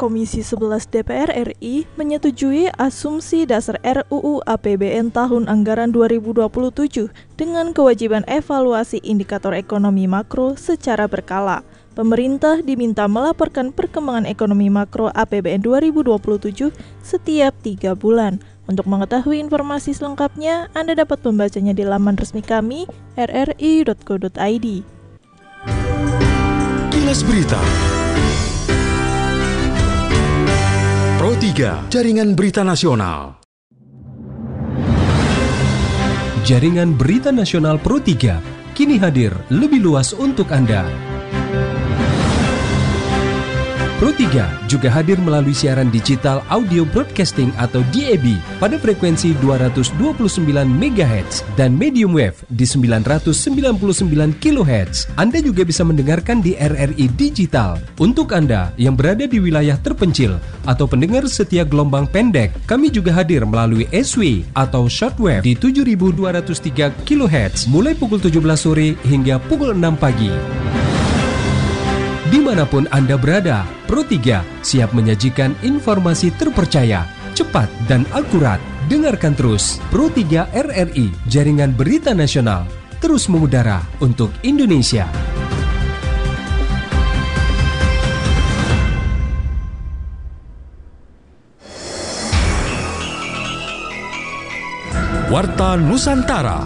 Komisi 11 DPR RI menyetujui asumsi dasar RUU APBN tahun anggaran 2027 dengan kewajiban evaluasi indikator ekonomi makro secara berkala. Pemerintah diminta melaporkan perkembangan ekonomi makro APBN 2027 setiap 3 bulan. Untuk mengetahui informasi selengkapnya, Anda dapat membacanya di laman resmi kami, rri.co.id. Kilas Berita Pro 3, Jaringan Berita Nasional. Jaringan Berita Nasional Pro 3 kini hadir lebih luas untuk Anda. Pro 3 juga hadir melalui siaran digital audio broadcasting atau DAB pada frekuensi 229 MHz dan medium wave di 999 kHz. Anda juga bisa mendengarkan di RRI Digital. Untuk Anda yang berada di wilayah terpencil atau pendengar setia gelombang pendek, kami juga hadir melalui SW atau shortwave di 7203 kHz mulai pukul 17 sore hingga pukul 6 pagi. Dimanapun Anda berada, Pro 3 siap menyajikan informasi terpercaya, cepat, dan akurat. Dengarkan terus Pro 3 RRI, Jaringan Berita Nasional, terus mengudara untuk Indonesia. Warta Nusantara.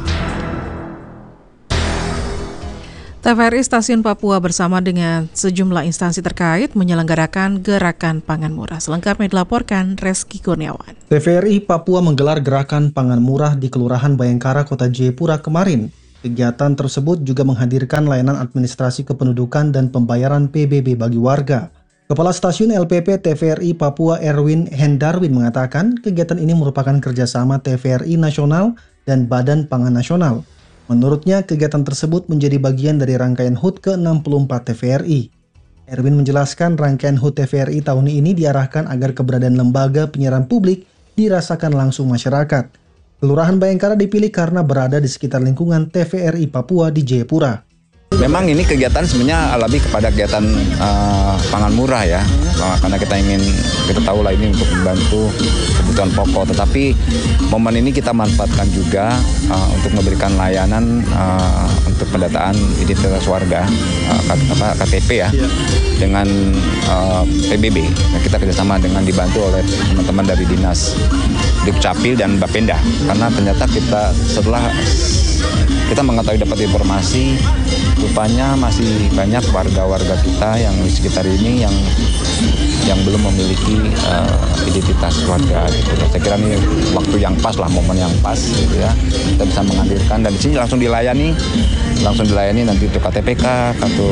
TVRI Stasiun Papua bersama dengan sejumlah instansi terkait menyelenggarakan Gerakan Pangan Murah. Selengkapnya dilaporkan Reski Kurniawan. TVRI Papua menggelar Gerakan Pangan Murah di Kelurahan Bayangkara, Kota Jayapura kemarin. Kegiatan tersebut juga menghadirkan layanan administrasi kependudukan dan pembayaran PBB bagi warga. Kepala Stasiun LPP TVRI Papua Erwin Hendarwin mengatakan kegiatan ini merupakan kerjasama TVRI Nasional dan Badan Pangan Nasional. Menurutnya, kegiatan tersebut menjadi bagian dari rangkaian HUT ke-64 TVRI. Erwin menjelaskan rangkaian HUT TVRI tahun ini diarahkan agar keberadaan lembaga penyiaran publik dirasakan langsung masyarakat. Kelurahan Bayangkara dipilih karena berada di sekitar lingkungan TVRI Papua di Jayapura. Memang ini kegiatan sebenarnya lebih kepada kegiatan pangan murah ya, karena kita tahu lah ini untuk membantu kebutuhan pokok. Tetapi momen ini kita manfaatkan juga untuk memberikan layanan untuk pendataan identitas warga KTP ya, dengan PBB. Nah, kita kerjasama dengan dibantu oleh teman-teman dari Dinas Dukcapil dan Bapenda, karena ternyata setelah kita mengetahui dapat informasi, rupanya masih banyak warga-warga kita yang di sekitar ini yang belum memiliki identitas warga gitu. Saya kira ini waktu yang pas lah, momen yang pas gitu ya. Kita bisa menghadirkan dan di sini langsung dilayani nanti untuk KTPK, kartu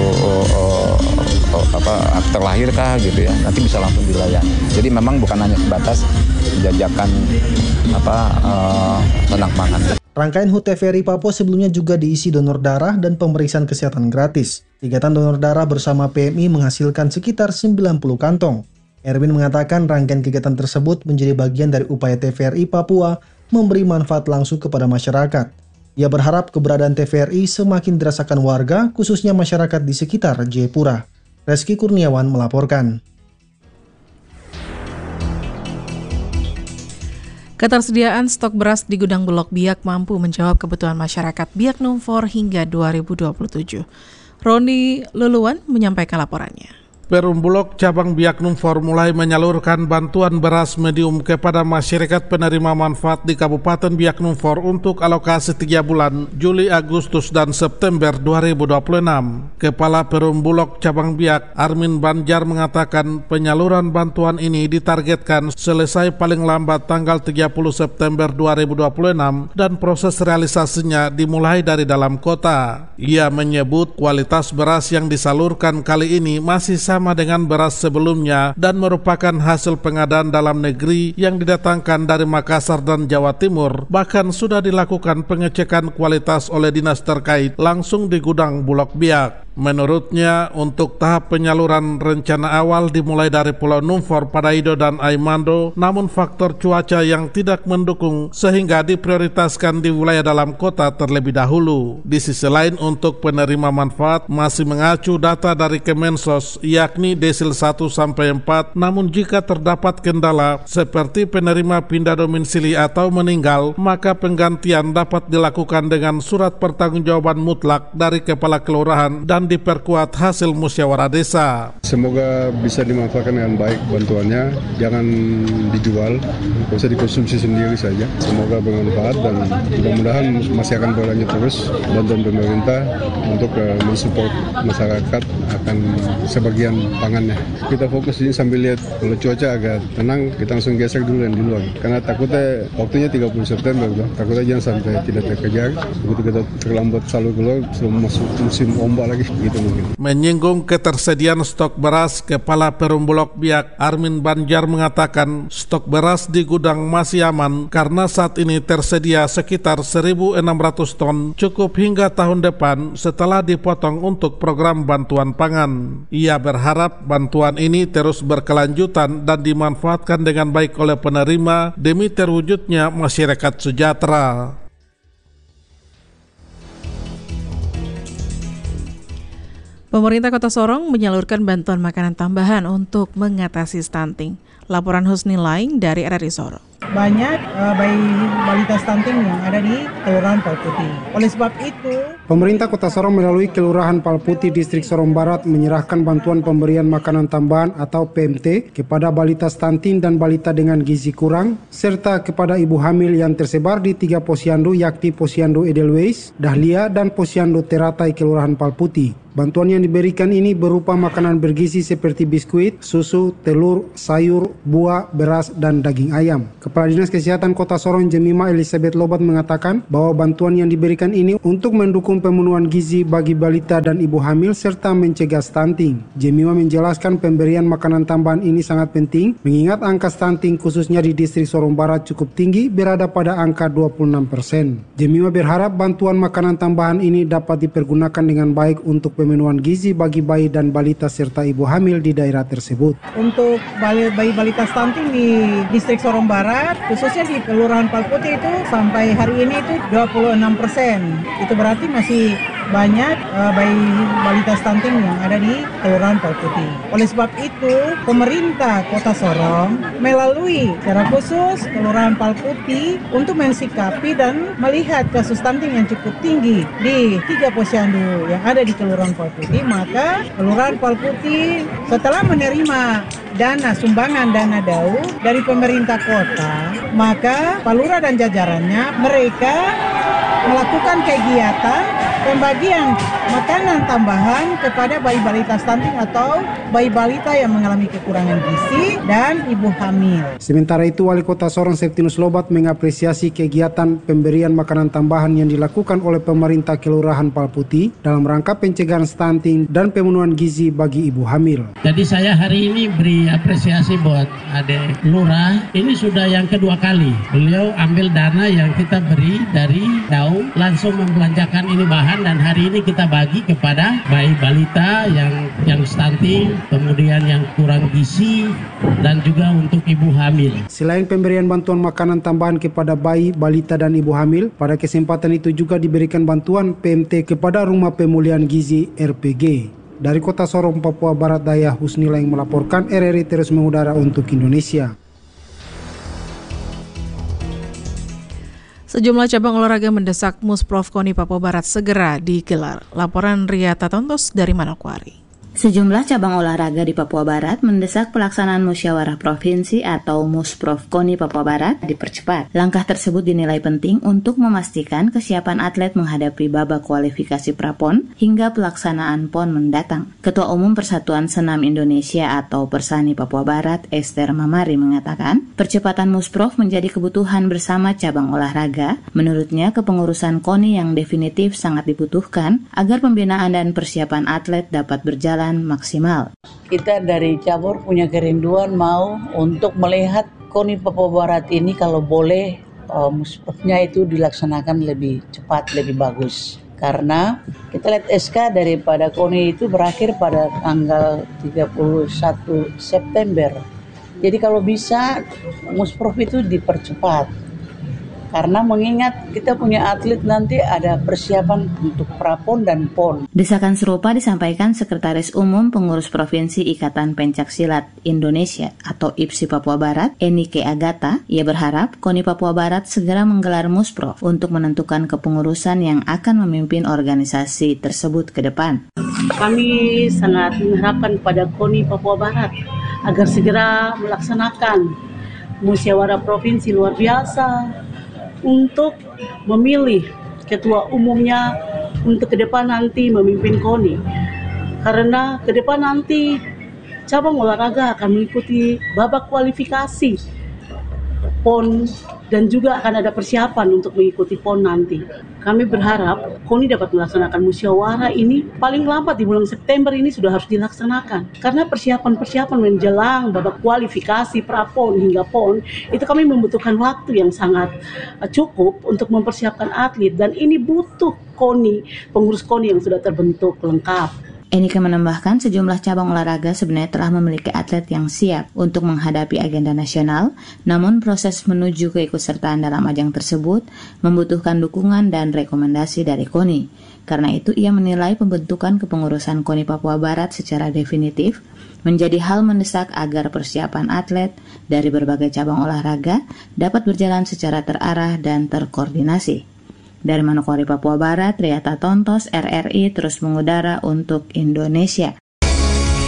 akte lahir kah gitu ya. Nanti bisa langsung dilayani. Jadi memang bukan hanya sebatas menjajakan ternak pangan. Rangkaian HUT TVRI Papua sebelumnya juga diisi donor darah dan pemeriksaan kesehatan gratis. Kegiatan donor darah bersama PMI menghasilkan sekitar 90 kantong. Erwin mengatakan rangkaian kegiatan tersebut menjadi bagian dari upaya TVRI Papua memberi manfaat langsung kepada masyarakat. Ia berharap keberadaan TVRI semakin dirasakan warga, khususnya masyarakat di sekitar Jayapura. Reski Kurniawan melaporkan. Ketersediaan stok beras di gudang Bulog Biak mampu menjawab kebutuhan masyarakat Biak Numfor hingga 2027. Roni Luluan menyampaikan laporannya. Perum Bulog cabang Biak Numfor mulai menyalurkan bantuan beras medium kepada masyarakat penerima manfaat di Kabupaten Biak Numfor untuk alokasi 3 bulan Juli, Agustus, dan September 2026. Kepala Perum Bulog cabang Biak Armin Banjar mengatakan penyaluran bantuan ini ditargetkan selesai paling lambat tanggal 30 September 2026 dan proses realisasinya dimulai dari dalam kota. Ia menyebut kualitas beras yang disalurkan kali ini masih sama dengan beras sebelumnya dan merupakan hasil pengadaan dalam negeri yang didatangkan dari Makassar dan Jawa Timur. Bahkan sudah dilakukan pengecekan kualitas oleh dinas terkait langsung di gudang Bulog Biak. Menurutnya, untuk tahap penyaluran rencana awal dimulai dari Pulau Numfor, Padaido, dan Aimando, namun faktor cuaca yang tidak mendukung sehingga diprioritaskan di wilayah dalam kota terlebih dahulu. Di sisi lain, untuk penerima manfaat masih mengacu data dari Kemensos, yakni desil 1-4, namun jika terdapat kendala seperti penerima pindah domisili atau meninggal, maka penggantian dapat dilakukan dengan surat pertanggungjawaban mutlak dari Kepala Kelurahan dan diperkuat hasil musyawarah desa. Semoga bisa dimanfaatkan dengan baik bantuannya, jangan dijual, bisa dikonsumsi sendiri saja. Semoga bermanfaat dan mudah-mudahan masih akan berlanjut terus bantuan pemerintah untuk mensupport masyarakat akan sebagian pangannya. Kita fokus ini sambil lihat kalau cuaca agak tenang, kita langsung geser dulu yang di luar. Karena takutnya waktunya 30 September, takutnya jangan sampai tidak terkejar. Begitu kita terlambat salur keluar, sebelum masuk musim ombak lagi. Gitu mungkin. Menyinggung ketersediaan stok beras, Kepala Perum Bulog Biak Armin Banjar mengatakan stok beras di gudang masih aman karena saat ini tersedia sekitar 1.600 ton, cukup hingga tahun depan setelah dipotong untuk program bantuan pangan. Ia berharap bantuan ini terus berkelanjutan dan dimanfaatkan dengan baik oleh penerima demi terwujudnya masyarakat sejahtera. Pemerintah Kota Sorong menyalurkan bantuan makanan tambahan untuk mengatasi stunting. Laporan Husni Laing dari RRI Sorong. Banyak bayi balita stunting yang ada di Kelurahan Palputi. Oleh sebab itu, pemerintah Kota Sorong melalui Kelurahan Palputi Distrik Sorong Barat menyerahkan bantuan pemberian makanan tambahan atau PMT kepada balita stunting dan balita dengan gizi kurang, serta kepada ibu hamil yang tersebar di 3 posyandu yakni Posyandu Edelweiss, Dahlia, dan Posyandu Teratai Kelurahan Palputi. Bantuan yang diberikan ini berupa makanan bergizi seperti biskuit, susu, telur, sayur, buah, beras, dan daging ayam. Kepala Dinas Kesehatan Kota Sorong Jemima Elizabeth Lobat mengatakan bahwa bantuan yang diberikan ini untuk mendukung pemenuhan gizi bagi balita dan ibu hamil serta mencegah stunting. Jemima menjelaskan pemberian makanan tambahan ini sangat penting mengingat angka stunting khususnya di distrik Sorong Barat cukup tinggi, berada pada angka 26%. Jemima berharap bantuan makanan tambahan ini dapat dipergunakan dengan baik untuk pemenuhan gizi bagi bayi dan balita serta ibu hamil di daerah tersebut. Untuk bayi balita stunting di distrik Sorong Barat, khususnya di Kelurahan Palputi itu sampai hari ini itu 26%. Itu berarti masih banyak bayi balita stunting yang ada di Kelurahan Palputi. Oleh sebab itu, pemerintah Kota Sorong melalui secara khusus Kelurahan Palputi untuk mensikapi dan melihat kasus stunting yang cukup tinggi di 3 posyandu yang ada di Kelurahan Palputi, maka Kelurahan Palputi setelah menerima sumbangan dana DAU dari pemerintah kota, maka Pak Lurah dan jajarannya mereka melakukan kegiatan pembagian makanan tambahan kepada bayi balita stunting atau bayi balita yang mengalami kekurangan gizi dan ibu hamil. Sementara itu, Wali Kota Sorong Septinus Lobat mengapresiasi kegiatan pemberian makanan tambahan yang dilakukan oleh pemerintah Kelurahan Palputi dalam rangka pencegahan stunting dan pemenuhan gizi bagi ibu hamil. Jadi saya hari ini beri apresiasi buat Adik Lurah. Ini sudah yang kedua kali beliau ambil dana yang kita beri dari DAU, langsung membelanjakan ini bahan, dan hari ini kita bagi kepada bayi balita yang stunting, kemudian yang kurang gizi, dan juga untuk ibu hamil. Selain pemberian bantuan makanan tambahan kepada bayi, balita, dan ibu hamil, pada kesempatan itu juga diberikan bantuan PMT kepada Rumah Pemulihan Gizi RPG. Dari Kota Sorong, Papua Barat Daya, Husni Laing melaporkan, RRI terus mengudara untuk Indonesia. Sejumlah cabang olahraga mendesak Musprov KONI Papua Barat segera digelar. Laporan Ria Tatontos dari Manokwari. Sejumlah cabang olahraga di Papua Barat mendesak pelaksanaan musyawarah provinsi atau Musprov KONI Papua Barat dipercepat. Langkah tersebut dinilai penting untuk memastikan kesiapan atlet menghadapi babak kualifikasi Prapon hingga pelaksanaan PON mendatang. Ketua Umum Persatuan Senam Indonesia atau Persani Papua Barat, Esther Mamari mengatakan, percepatan Musprov menjadi kebutuhan bersama cabang olahraga. Menurutnya, kepengurusan KONI yang definitif sangat dibutuhkan agar pembinaan dan persiapan atlet dapat berjalan maksimal. Kita dari cabur punya kerinduan mau untuk melihat KONI Papua Barat ini kalau boleh Musprovnya itu dilaksanakan lebih cepat, lebih bagus. Karena kita lihat SK daripada KONI itu berakhir pada tanggal 31 September. Jadi kalau bisa Musprov itu dipercepat. Karena mengingat kita punya atlet nanti ada persiapan untuk prapon dan pon. Desakan serupa disampaikan Sekretaris Umum Pengurus Provinsi Ikatan Pencaksilat Indonesia atau IPSI Papua Barat, Enike Agata. Ia berharap KONI Papua Barat segera menggelar Musprov untuk menentukan kepengurusan yang akan memimpin organisasi tersebut ke depan. Kami sangat mengharapkan pada KONI Papua Barat agar segera melaksanakan musyawarah provinsi luar biasa untuk memilih ketua umumnya untuk ke depan nanti memimpin KONI. Karena ke depan nanti cabang olahraga akan mengikuti babak kualifikasi PON dan juga akan ada persiapan untuk mengikuti PON nanti. Kami berharap KONI dapat melaksanakan musyawarah ini paling lambat di bulan September ini sudah harus dilaksanakan. Karena persiapan-persiapan menjelang babak kualifikasi pra-PON hingga PON itu kami membutuhkan waktu yang sangat cukup untuk mempersiapkan atlet dan ini butuh KONI, pengurus KONI yang sudah terbentuk lengkap. Enike menambahkan sejumlah cabang olahraga sebenarnya telah memiliki atlet yang siap untuk menghadapi agenda nasional, namun proses menuju keikutsertaan dalam ajang tersebut membutuhkan dukungan dan rekomendasi dari KONI. Karena itu ia menilai pembentukan kepengurusan KONI Papua Barat secara definitif menjadi hal mendesak agar persiapan atlet dari berbagai cabang olahraga dapat berjalan secara terarah dan terkoordinasi. Dari Manokwari, Papua Barat, Riyata Tontos, RRI terus mengudara untuk Indonesia.